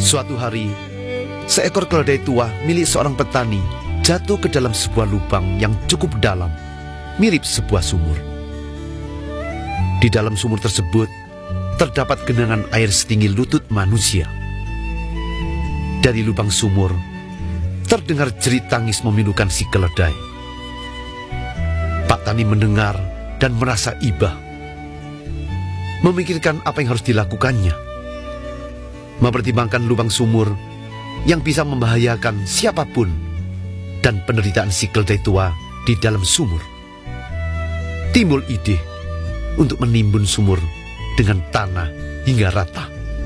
Suatu hari, seekor keledai tua milik seorang petani jatuh ke dalam sebuah lubang yang cukup dalam, mirip sebuah sumur. Di dalam sumur tersebut, terdapat genangan air setinggi lutut manusia. Dari lubang sumur, terdengar jerit tangis memilukan si keledai. Pak Tani mendengar dan merasa iba, memikirkan apa yang harus dilakukannya. Mempertimbangkan lubang sumur yang bisa membahayakan siapapun dan penderitaan si keledai tua di dalam sumur. Timbul ide untuk menimbun sumur dengan tanah hingga rata.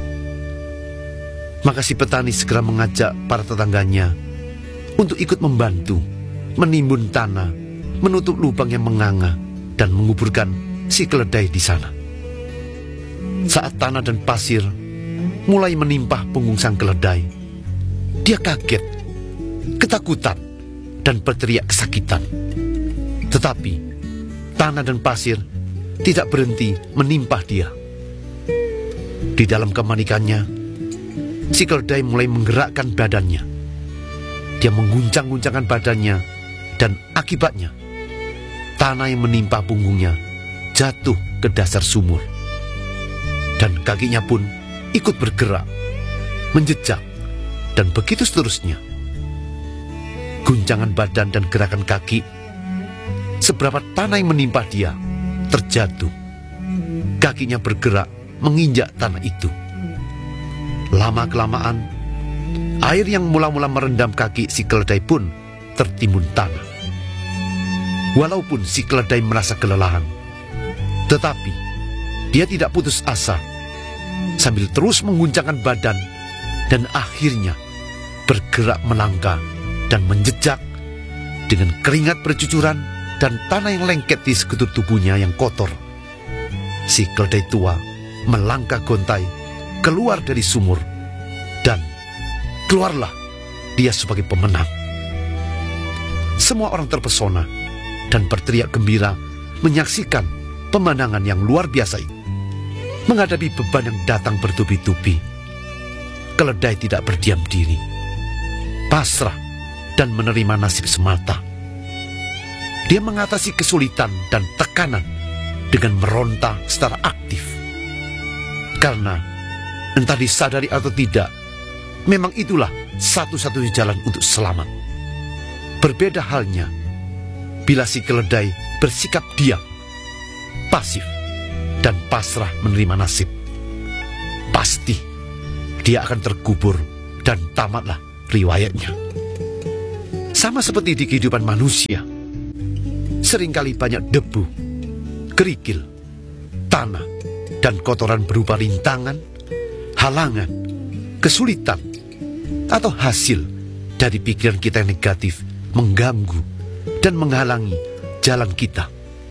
Maka si petani segera mengajak para tetangganya untuk ikut membantu menimbun tanah, menutup lubang yang menganga dan menguburkan si keledai di sana. Saat tanah dan pasir mulai menimpa punggung sang keledai, dia kaget, ketakutan, dan berteriak kesakitan. Tetapi tanah dan pasir tidak berhenti menimpa dia. Di dalam kepanikannya, si keledai mulai menggerakkan badannya. Dia mengguncang-guncangkan badannya, dan akibatnya tanah yang menimpa punggungnya jatuh ke dasar sumur. Dan kakinya pun ikut bergerak, menjejak, dan begitu seterusnya. Guncangan badan dan gerakan kaki, seberapa tanah yang menimpa dia terjatuh. Kakinya bergerak menginjak tanah itu. Lama-kelamaan, air yang mula-mula merendam kaki si keledai pun tertimbun tanah. Walaupun si keledai merasa kelelahan, tetapi dia tidak putus asa. Sambil terus mengguncangkan badan dan akhirnya bergerak melangkah dan menjejak dengan keringat bercucuran dan tanah yang lengket di sekujur tubuhnya yang kotor. Si keledai tua melangkah gontai keluar dari sumur, dan keluarlah dia sebagai pemenang. Semua orang terpesona dan berteriak gembira menyaksikan pemandangan yang luar biasa itu. Menghadapi beban yang datang bertubi-tubi, keledai tidak berdiam diri, pasrah dan menerima nasib semata. Dia mengatasi kesulitan dan tekanan dengan meronta secara aktif. Karena entah disadari atau tidak, memang itulah satu-satunya jalan untuk selamat. Berbeda halnya bila si keledai bersikap diam, pasif, dan pasrah menerima nasib. Pasti dia akan terkubur dan tamatlah riwayatnya. Sama seperti di kehidupan manusia, seringkali banyak debu, kerikil, tanah, dan kotoran berupa rintangan, halangan, kesulitan, atau hasil dari pikiran kita yang negatif mengganggu dan menghalangi jalan kita.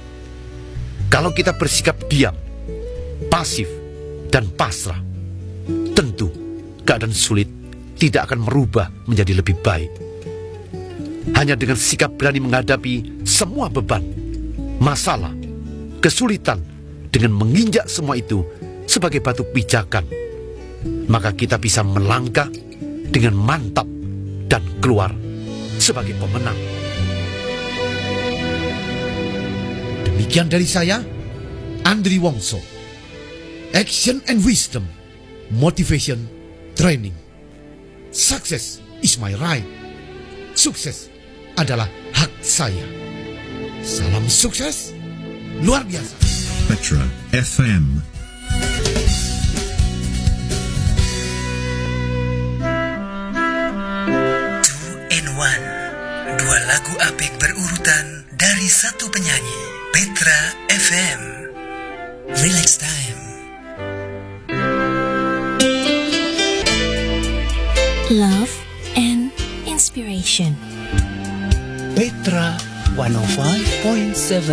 Kalau kita bersikap diam, pasif, dan pasrah, tentu keadaan sulit tidak akan merubah menjadi lebih baik. Hanya dengan sikap berani menghadapi semua beban, masalah, kesulitan, dengan menginjak semua itu sebagai batu pijakan, maka kita bisa melangkah dengan mantap dan keluar sebagai pemenang. Demikian dari saya, Andri Wongso. Action and wisdom, motivation, training. Success is my right. Sukses adalah hak saya. Salam sukses luar biasa. Petra FM. Dua lagu apik berurutan dari satu penyanyi. Petra FM. Relax time. Love and inspiration. Petra 105.7